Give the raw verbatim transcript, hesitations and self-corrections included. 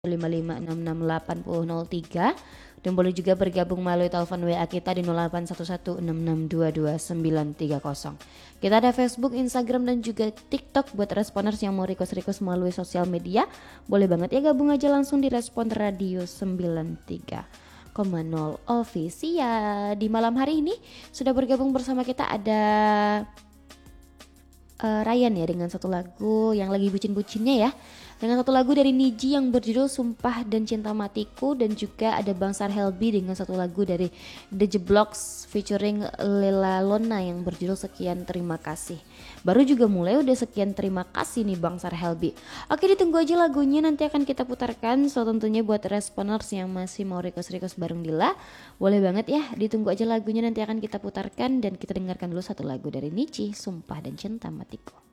lima lima enam enam delapan nol nol tiga dan boleh juga bergabung melalui telepon W A kita di nol delapan satu satu enam enam dua dua sembilan tiga nol. Kita ada Facebook, Instagram dan juga TikTok buat responers yang mau request-request melalui sosial media. Boleh banget ya gabung aja langsung di Respon Radio sembilan tiga koma nol Official. Di malam hari ini sudah bergabung bersama kita ada uh, Ryan ya dengan satu lagu yang lagi bucin-bucinnya ya. Dengan satu lagu dari Niji yang berjudul Sumpah dan Cinta Matiku. Dan juga ada Bangsar Helby dengan satu lagu dari The Jeblocks featuring Lela Lona yang berjudul Sekian Terima Kasih. Baru juga mulai udah sekian terima kasih nih Bangsar Helby. Oke, ditunggu aja lagunya, nanti akan kita putarkan. So tentunya buat responers yang masih mau request-request bareng Dila, boleh banget ya, ditunggu aja lagunya, nanti akan kita putarkan. Dan kita dengarkan dulu satu lagu dari Niji, Sumpah dan Cinta Matiku.